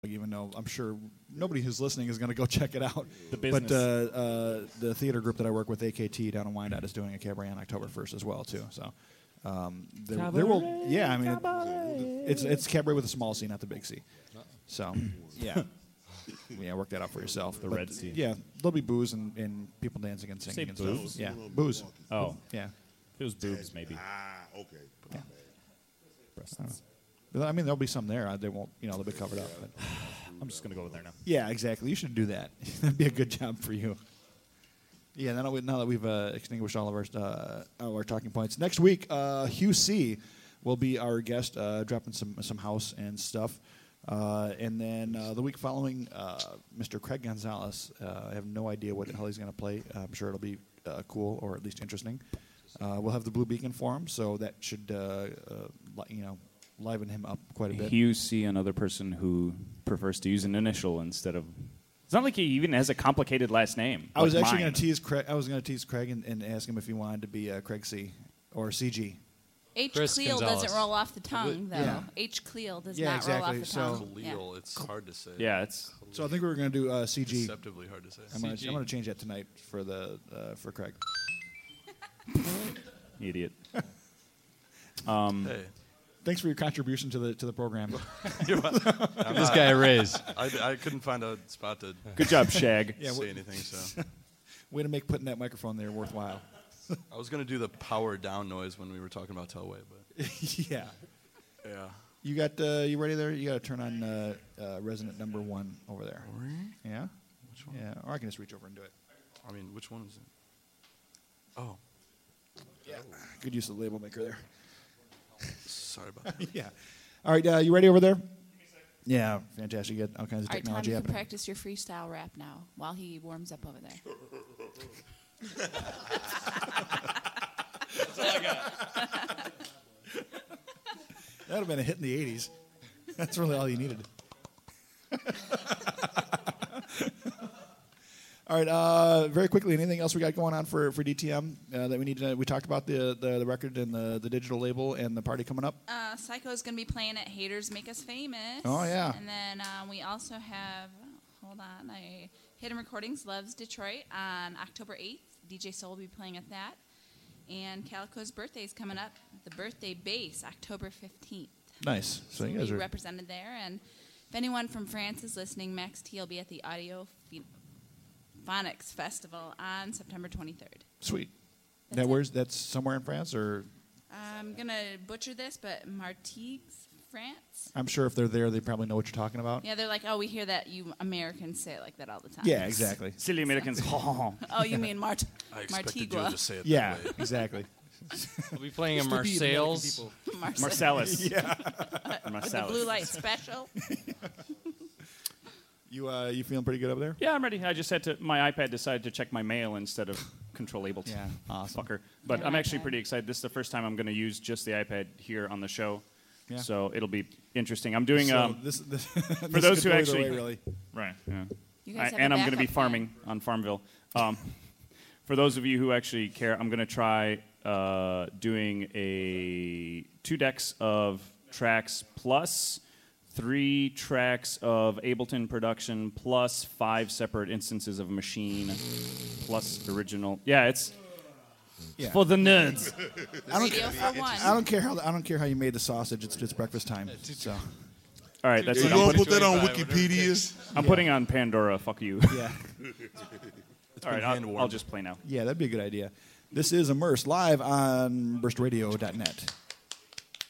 even though I'm sure nobody who's listening is going to go check it out. The business. But the theater group that I work with, AKT, down in Wyandotte, is doing a cabaret on October 1st as well, too. So there will, yeah, I mean, it's cabaret with a small C, not the big C. So, yeah. Yeah, work that out for yourself. The Red Sea. Yeah, there'll be booze and people dancing and singing and booze? stuff. Yeah, booze. Oh. Yeah. If it was boobs, maybe. Okay. Yeah. Breasts. I mean, there'll be some there. They won't, they'll be covered up. But. I'm just going to go with there now. Yeah, exactly. You should do that. That'd be a good job for you. Yeah, now that we've extinguished all of our talking points, next week, Hugh C. will be our guest, dropping some house and stuff. And then the week following, Mr. Craig Gonzalez. I have no idea what the hell he's going to play. I'm sure it'll be cool or at least interesting. We'll have the Blue Beacon for him, so that should, liven him up quite a bit. Hugh C., another person who prefers to use an initial instead of. It's not like he even has a complicated last name. I was actually going to tease Craig. I was going to tease Craig and ask him if he wanted to be Craig C. or CG. H. Chris Cleo Gonzalez. doesn't roll off the tongue, though. Yeah. H. Cleo does Yeah, not roll off exactly. the So- tongue. Khalil, it's hard to say. Yeah, it's. So I think we were going to do CG. Deceptively hard to say. I'm going to change that tonight for Craig. Idiot. Hey, Thanks for your contribution to the program. This guy a raise. I couldn't find a spot to Good job, Shag. say anything, so Way to make putting that microphone there worthwhile. I was going to do the power down noise when we were talking about Telway, but Yeah. yeah. You got you ready there? You got to turn on resonant number 1 over there. Yeah. Which one? Yeah. Or I can just reach over and do it. I mean, which one is it? Oh, Yeah. Good use of the label maker there. sorry about that. Yeah. All right. You ready over there? Yeah. Fantastic. You got all kinds of All right, Tom, technology you can happening. practice your freestyle rap now while he warms up over there. That would have been a hit in the 80s. That's really all you needed. All right, very quickly, anything else we got going on for DTM that we need to? We talked about the record and the digital label and the party coming up. Psycho's going to be playing at Haters Make Us Famous. Oh, yeah. And then we also have, Hidden Recordings Loves Detroit on October 8th. DJ Soul will be playing at that. And Calico's birthday is coming up, the birthday bass, October 15th. Nice. So you we'll guys be are represented there. And if anyone from France is listening, Max T will be at the Audio Phonics Festival on September 23rd. sweet. That's That's somewhere in France, or I'm going to butcher this, but Martigues, France? I'm sure if they're there, they probably know what you're talking about. Yeah, they're like, oh, we hear that you Americans say it like that all the time. Yeah, exactly. Silly Americans. Oh, you mean I expected you to Martigua. just say it Yeah, that way. exactly. We'll be playing in Stupid American Marseilles. people. Marcellus. Yeah. With the Marcellus. blue light special. You feeling pretty good over there? Yeah, I'm ready. I just had to. My iPad decided to check my mail instead of Control Able. Yeah, awesome. Fucker. But Yeah, I'm actually iPad. pretty excited. This is the first time I'm going to use just the iPad here on the show. Yeah. So it'll be interesting. I'm doing. So this for those who actually. really. Right. Yeah. You guys have a And I'm going to be backup farming on Farmville. For those of you who actually care, I'm going to try doing 2 decks of tracks plus 3 tracks of Ableton production plus 5 separate instances of Machine plus original. Yeah, it's for the nerds. Radio for one. I don't care how you made the sausage. It's breakfast time. So All right, that's You it. gonna put that on Wikipedia? I'm putting on Pandora. Fuck you. yeah, All right, hand I'll warmed. just play now. yeah, that'd be a good idea. This is Immersed live on burstradio.net.